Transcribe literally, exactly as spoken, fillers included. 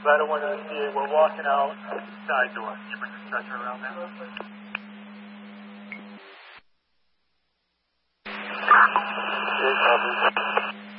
Ladder one to the C A, we're walking out side door. Can you bring the stretcher around there? Okay, copy.